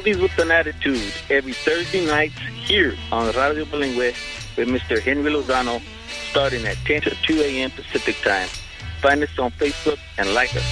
Oldies with an Attitude every Thursday nights here on Radio Bilingüe with Mr. Henry Lozano starting at 10 to 2 a.m. Pacific Time. Find us on Facebook and like us.